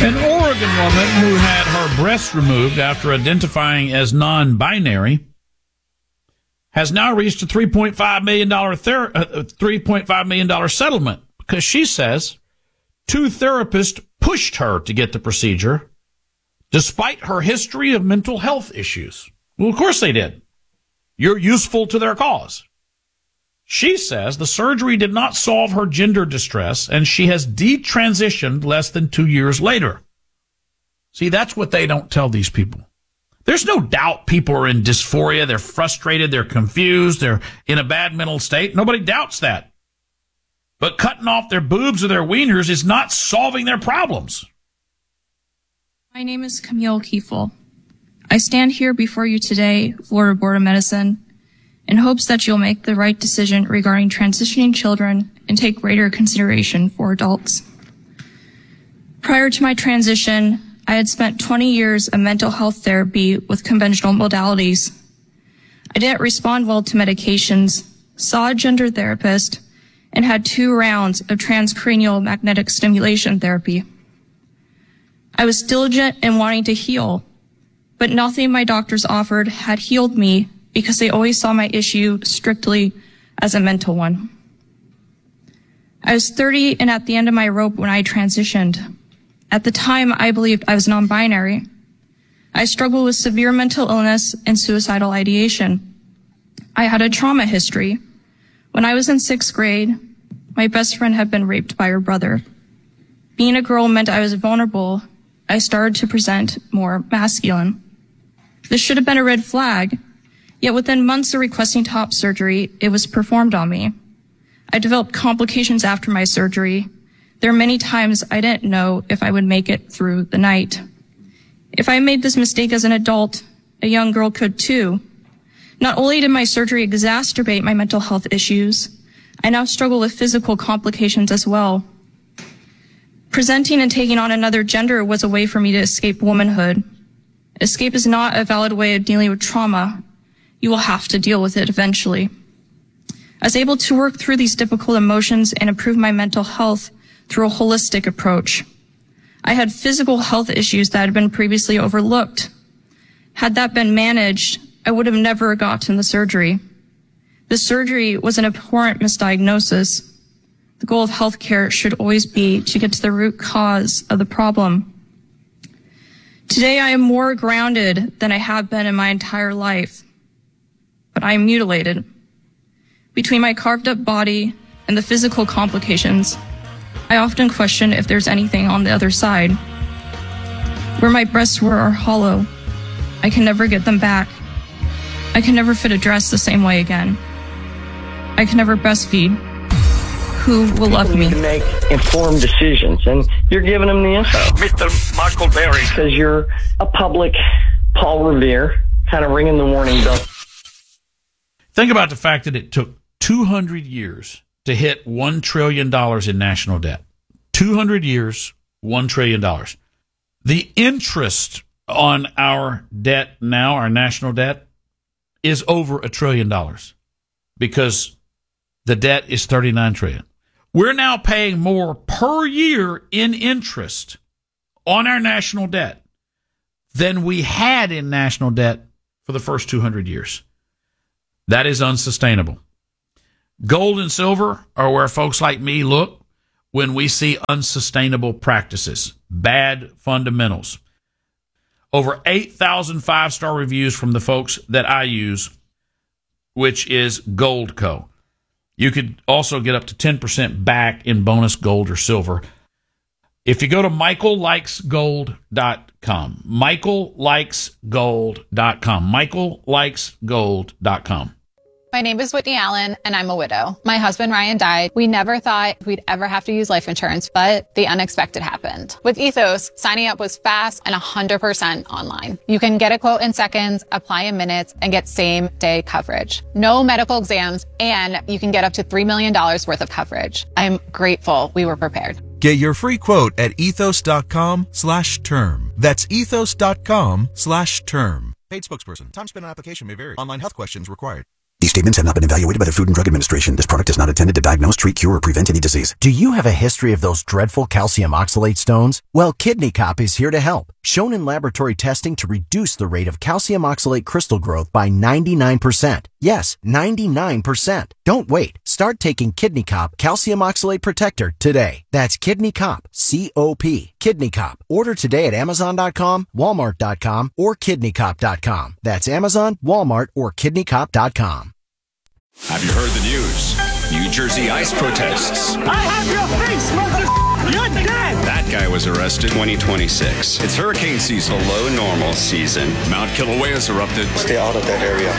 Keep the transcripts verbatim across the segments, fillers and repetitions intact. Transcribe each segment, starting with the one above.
An Oregon woman who had her breasts removed after identifying as non-binary has now reached a three point five million dollars ther- uh, three point five million dollars settlement because she says two therapists pushed her to get the procedure despite her history of mental health issues. Well, of course they did. You're useful to their cause. She says the surgery did not solve her gender distress, and she has detransitioned less than two years later. See, that's what they don't tell these people. There's no doubt people are in dysphoria. They're frustrated. They're confused. They're in a bad mental state. Nobody doubts that. But cutting off their boobs or their wieners is not solving their problems. My name is Camille Kiefel. I stand here before you today, Florida Board of Medicine, in hopes that you'll make the right decision regarding transitioning children and take greater consideration for adults. Prior to my transition, I had spent twenty years of mental health therapy with conventional modalities. I didn't respond well to medications, saw a gender therapist, and had two rounds of transcranial magnetic stimulation therapy. I was diligent in wanting to heal, but nothing my doctors offered had healed me because they always saw my issue strictly as a mental one. I was thirty and at the end of my rope when I transitioned. At the time, I believed I was non-binary. I struggled with severe mental illness and suicidal ideation. I had a trauma history. When I was in sixth grade, my best friend had been raped by her brother. Being a girl meant I was vulnerable. I started to present more masculine. This should have been a red flag. Yet within months of requesting top surgery, it was performed on me. I developed complications after my surgery. There are many times I didn't know if I would make it through the night. If I made this mistake as an adult, a young girl could too. Not only did my surgery exacerbate my mental health issues, I now struggle with physical complications as well. Presenting and taking on another gender was a way for me to escape womanhood. Escape is not a valid way of dealing with trauma. You will have to deal with it eventually. I was able to work through these difficult emotions and improve my mental health through a holistic approach. I had physical health issues that had been previously overlooked. Had that been managed, I would have never gotten the surgery. The surgery was an abhorrent misdiagnosis. The goal of healthcare should always be to get to the root cause of the problem. Today, I am more grounded than I have been in my entire life, but I am mutilated. Between my carved up body and the physical complications, I often question if there's anything on the other side. Where my breasts were are hollow. I can never get them back. I can never fit a dress the same way again. I can never breastfeed. Who will love me? To make informed decisions, and you're giving them the info. Mister Michael Berry. Because you're a public Paul Revere, kind of ringing the warning bell. Think about the fact that it took two hundred years to hit one trillion dollars in national debt. two hundred years, one trillion dollars. The interest on our debt now, our national debt, is over a trillion dollars because the debt is thirty-nine trillion dollars. We're now paying more per year in interest on our national debt than we had in national debt for the first two hundred years. That is unsustainable. Gold and silver are where folks like me look when we see unsustainable practices, bad fundamentals. Over eight thousand five-star reviews from the folks that I use, which is Goldco. You could also get up to ten percent back in bonus gold or silver. If you go to michael likes gold dot com, michael likes gold dot com, michael likes gold dot com. My name is Whitney Allen, and I'm a widow. My husband, Ryan, died. We never thought we'd ever have to use life insurance, but the unexpected happened. With Ethos, signing up was fast and one hundred percent online. You can get a quote in seconds, apply in minutes, and get same-day coverage. No medical exams, and you can get up to three million dollars worth of coverage. I'm grateful we were prepared. Get your free quote at ethos.com slash term. That's ethos.com slash term. Paid spokesperson. Time spent on application may vary. Online health questions required. These statements have not been evaluated by the Food and Drug Administration. This product is not intended to diagnose, treat, cure, or prevent any disease. Do you have a history of those dreadful calcium oxalate stones? Well, Kidney Cop is here to help. Shown in laboratory testing to reduce the rate of calcium oxalate crystal growth by ninety-nine percent. Yes, ninety-nine percent. Don't wait. Start taking Kidney Cop Calcium Oxalate Protector today. That's Kidney Cop, C O P. Kidney Cop. Order today at Amazon dot com, Walmart dot com, or Kidney Cop dot com. That's Amazon, Walmart, or Kidney Cop dot com. Have you heard the news? New Jersey ICE protests. I have your face, mother. You're dead. That guy was arrested. twenty twenty-six. It's hurricane season. Below normal season. Mount Kilauea's erupted. Stay out of that area.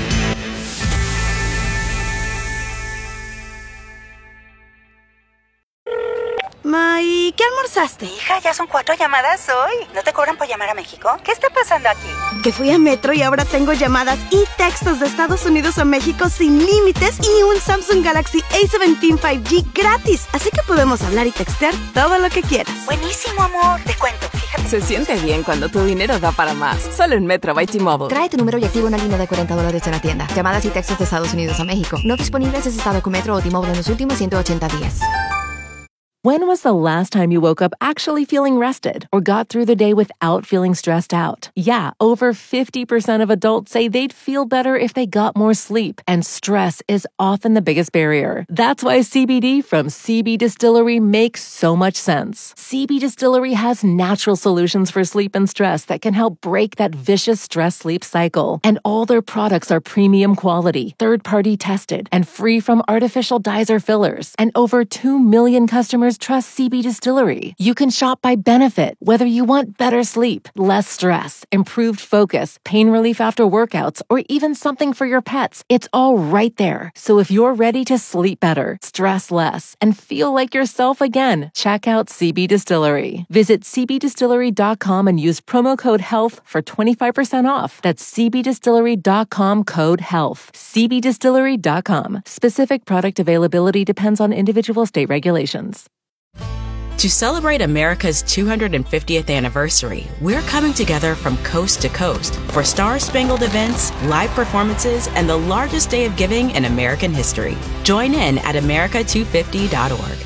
May, ¿qué almorzaste? Hija, ya son cuatro llamadas hoy. ¿No te cobran por llamar a México? ¿Qué está pasando aquí? Que fui a Metro y ahora tengo llamadas y textos de Estados Unidos a México sin límites y un Samsung Galaxy A diecisiete cinco G gratis. Así que podemos hablar y textear todo lo que quieras. Buenísimo, amor. Te cuento, fíjate. Se siente bien cuando tu dinero da para más. Solo en Metro by T-Mobile. Trae tu número y activa una línea de cuarenta dólares en la tienda. Llamadas y textos de Estados Unidos a México. No disponibles en estado con Metro o T-Mobile en los últimos ciento ochenta días. When was the last time you woke up actually feeling rested or got through the day without feeling stressed out? Yeah, over fifty percent of adults say they'd feel better if they got more sleep, and stress is often the biggest barrier. That's why C B D from C B Distillery makes so much sense. C B Distillery has natural solutions for sleep and stress that can help break that vicious stress-sleep cycle. And all their products are premium quality, third-party tested, and free from artificial dyes or fillers. And over two million customers trust C B Distillery. You can shop by benefit, whether you want better sleep, less stress, improved focus, pain relief after workouts, or even something for your pets. It's all right there. So if you're ready to sleep better, stress less, and feel like yourself again, check out C B Distillery. Visit c b distillery dot com and use promo code HEALTH for twenty-five percent off. That's c b distillery dot com code HEALTH. c b distillery dot com. Specific product availability depends on individual state regulations. To celebrate America's two hundred fiftieth anniversary, we're coming together from coast to coast for star-spangled events, live performances, and the largest day of giving in American history. Join in at america two fifty dot org.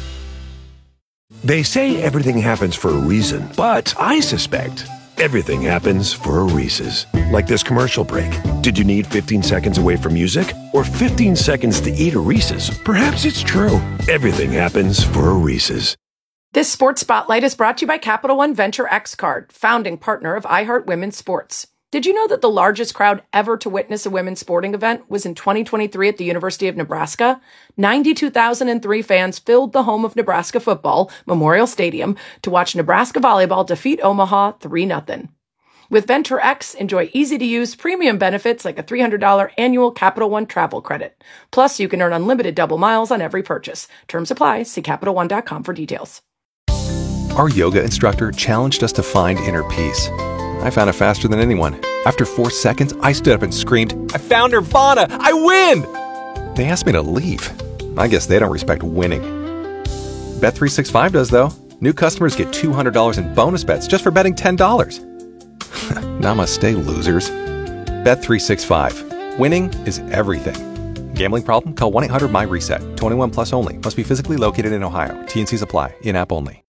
They say everything happens for a reason, but I suspect everything happens for a Reese's. Like this commercial break. Did you need fifteen seconds away from music or fifteen seconds to eat a Reese's? Perhaps it's true. Everything happens for a Reese's. This Sports Spotlight is brought to you by Capital One Venture X Card, founding partner of iHeart Women's Sports. Did you know that the largest crowd ever to witness a women's sporting event was in twenty twenty-three at the University of Nebraska? ninety-two thousand three fans filled the home of Nebraska football, Memorial Stadium, to watch Nebraska volleyball defeat Omaha three nothing. With Venture X, enjoy easy-to-use premium benefits like a three hundred dollars annual Capital One travel credit. Plus, you can earn unlimited double miles on every purchase. Terms apply. See capital one dot com for details. Our yoga instructor challenged us to find inner peace. I found it faster than anyone. After four seconds, I stood up and screamed, "I found Nirvana! I win!" They asked me to leave. I guess they don't respect winning. Bet three sixty-five does, though. New customers get two hundred dollars in bonus bets just for betting ten dollars. Namaste, losers. Bet three sixty-five. Winning is everything. Gambling problem? Call one eight hundred M Y RESET. twenty-one plus only. Must be physically located in Ohio. T and C's apply. In-app only.